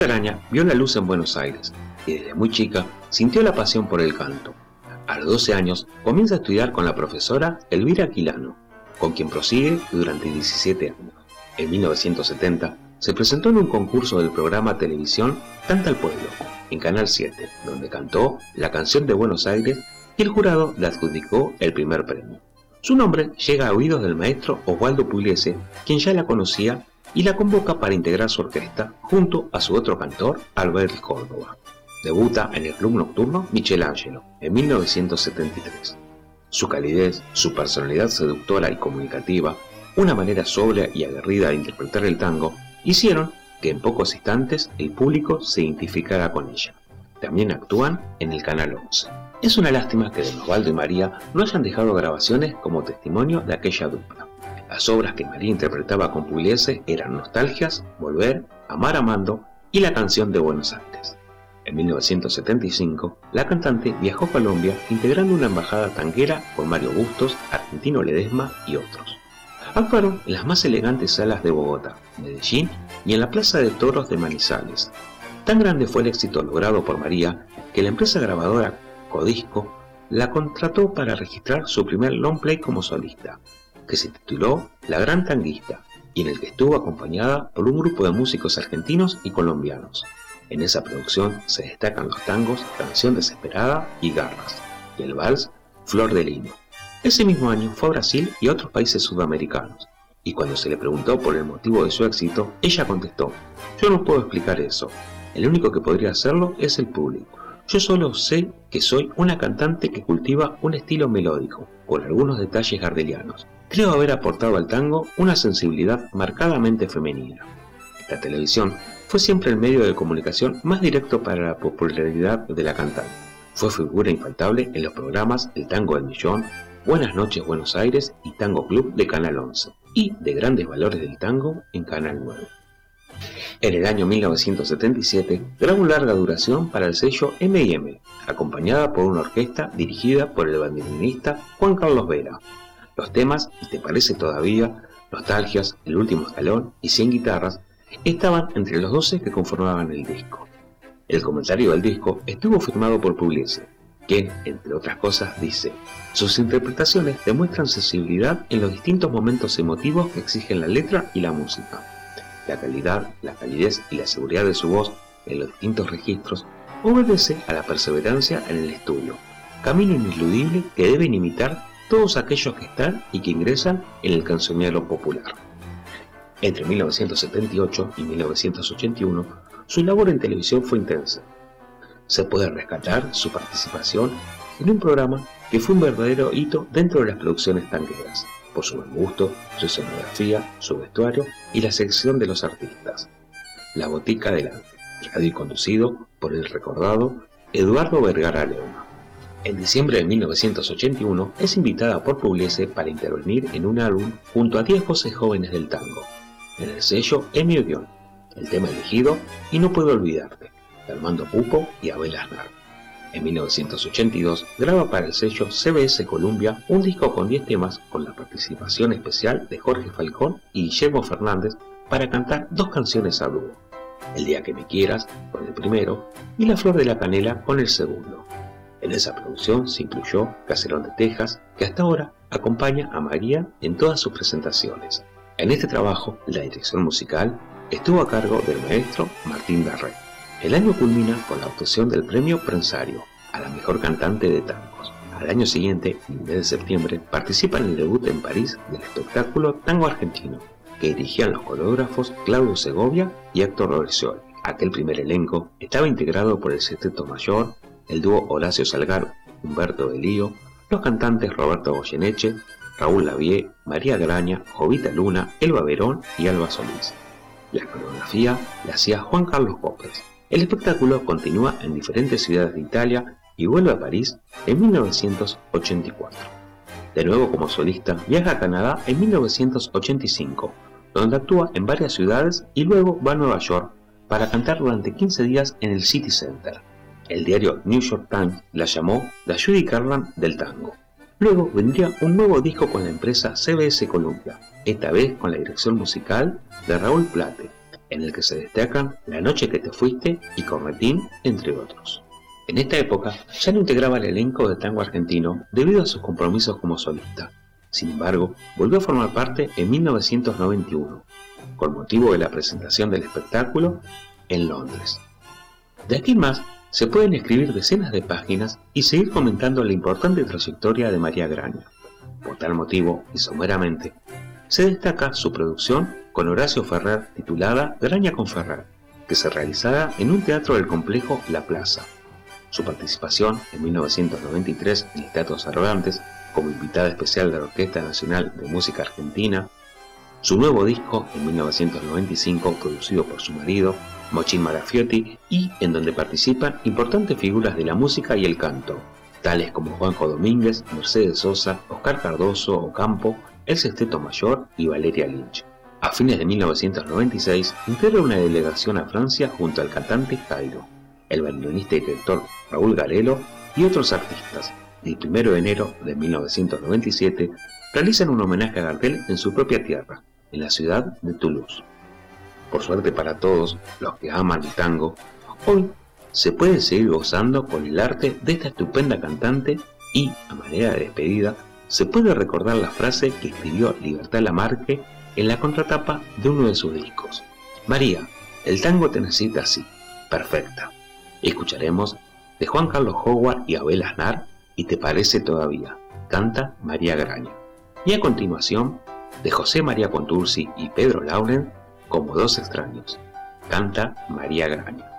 Araña vio la luz en Buenos Aires y desde muy chica sintió la pasión por el canto. A los 12 años comienza a estudiar con la profesora Elvira Quilano, con quien prosigue durante 17 años. En 1970 se presentó en un concurso del programa Televisión Canta al Pueblo, en Canal 7, donde cantó la canción de Buenos Aires y el jurado le adjudicó el primer premio. Su nombre llega a oídos del maestro Osvaldo Pugliese, quien ya la conocía y la convoca para integrar su orquesta junto a su otro cantor, Albert Córdoba. Debuta en el Club Nocturno Michelangelo en 1973. Su calidez, su personalidad seductora y comunicativa, una manera sobria y aguerrida de interpretar el tango, hicieron que en pocos instantes el público se identificara con ella. También actúan en el Canal 11. Es una lástima que Don Osvaldo y María no hayan dejado grabaciones como testimonio de aquella dupla. Las obras que María interpretaba con Pugliese eran Nostalgias, Volver, Amar Amando y la canción de Buenos Aires. En 1975, la cantante viajó a Colombia integrando una embajada tanguera con Mario Bustos, Argentino Ledesma y otros. Actuaron en las más elegantes salas de Bogotá, Medellín y en la Plaza de Toros de Manizales. Tan grande fue el éxito logrado por María que la empresa grabadora Codisco la contrató para registrar su primer long play como solista, que se tituló La Gran Tanguista, y en el que estuvo acompañada por un grupo de músicos argentinos y colombianos. En esa producción se destacan los tangos Canción Desesperada y Garras, y el vals Flor de Lino. Ese mismo año fue a Brasil y a otros países sudamericanos, y cuando se le preguntó por el motivo de su éxito, ella contestó: "Yo no puedo explicar eso, el único que podría hacerlo es el público. Yo solo sé que soy una cantante que cultiva un estilo melódico, con algunos detalles gardelianos. Creo haber aportado al tango una sensibilidad marcadamente femenina". La televisión fue siempre el medio de comunicación más directo para la popularidad de la cantante. Fue figura infaltable en los programas El Tango del Millón, Buenas Noches Buenos Aires y Tango Club de Canal 11, y de Grandes Valores del Tango en Canal 9. En el año 1977 grabó larga duración para el sello M&M, acompañada por una orquesta dirigida por el bandoneonista Juan Carlos Vera. Los temas "Y te parece todavía", Nostalgias, El Último Escalón y 100 guitarras estaban entre los 12 que conformaban el disco. El comentario del disco estuvo firmado por Pugliese, quien, entre otras cosas, dice: "Sus interpretaciones demuestran sensibilidad en los distintos momentos emotivos que exigen la letra y la música. La calidad, la calidez y la seguridad de su voz en los distintos registros obedece a la perseverancia en el estudio, camino ineludible que deben imitar todos aquellos que están y que ingresan en el cancionero popular". Entre 1978 y 1981, su labor en televisión fue intensa. Se puede rescatar su participación en un programa que fue un verdadero hito dentro de las producciones tangueras, por su buen gusto, su escenografía, su vestuario y la selección de los artistas. La Botica del Arte, radio y conducido por el recordado Eduardo Vergara Leona. En diciembre de 1981 es invitada por Pugliese para intervenir en un álbum junto a 10 voces jóvenes del tango, en el sello M. Odeón. El tema elegido, Y no puedo olvidarte, de Armando Pupo y Abel Aznar. En 1982 graba para el sello CBS Columbia un disco con 10 temas con la participación especial de Jorge Falcón y Guillermo Fernández para cantar 2 canciones a dúo: El Día que me quieras con el primero y La Flor de la Canela con el segundo. En esa producción se incluyó Caserón de Texas, que hasta ahora acompaña a María en todas sus presentaciones. En este trabajo, la dirección musical estuvo a cargo del maestro Martín Darré. El año culmina con la obtención del premio Prensario a la mejor cantante de tangos. Al año siguiente, en el mes de septiembre, participa en el debut en París del espectáculo Tango Argentino, que dirigían los coreógrafos Claudio Segovia y Héctor Orcioli. Aquel primer elenco estaba integrado por el Sexteto Mayor, el dúo Horacio Salgar, Humberto de Lío, los cantantes Roberto Goyeneche, Raúl Lavie, María Graña, Jovita Luna, Elba Verón y Alba Solís. La coreografía la hacía Juan Carlos Popes. El espectáculo continúa en diferentes ciudades de Italia y vuelve a París en 1984. De nuevo como solista, viaja a Canadá en 1985, donde actúa en varias ciudades y luego va a Nueva York para cantar durante 15 días en el City Center. El diario New York Times la llamó la Judy Garland del tango. Luego vendría un nuevo disco con la empresa CBS Columbia, esta vez con la dirección musical de Raúl Plate. en el que se destacan La noche que te fuiste y Cornetín, entre otros. En esta época ya no integraba el elenco de tango argentino debido a sus compromisos como solista. Sin embargo, volvió a formar parte en 1991, con motivo de la presentación del espectáculo en Londres. De aquí en más, se pueden escribir decenas de páginas y seguir comentando la importante trayectoria de María Graña. Por tal motivo, y someramente, se destaca su producción con Horacio Ferrer titulada Graña con Ferrer, que se realizará en un teatro del complejo La Plaza. Su participación en 1993 en el Teatro Cervantes como invitada especial de la Orquesta Nacional de Música Argentina, su nuevo disco en 1995 producido por su marido, Mochín Marafiotti, y en donde participan importantes figuras de la música y el canto, tales como Juanjo Domínguez, Mercedes Sosa, Oscar Cardoso Ocampo, El Sexteto Mayor y Valeria Lynch. A fines de 1996 integra una delegación a Francia junto al cantante Jairo, el bandoneonista y director Raúl Garelo y otros artistas. El 1 de enero de 1997 realizan un homenaje a Gardel en su propia tierra, en la ciudad de Toulouse. Por suerte para todos los que aman el tango, hoy se puede seguir gozando con el arte de esta estupenda cantante y, a manera de despedida, se puede recordar la frase que escribió Libertad Lamarque en la contratapa de uno de sus discos. María, el tango te necesita así, perfecta. Escucharemos de Juan Carlos Howard y Abel Aznar, y Te parece todavía, canta María Graña. Y a continuación, de José María Contursi y Pedro Lauren, Como dos extraños, canta María Graña.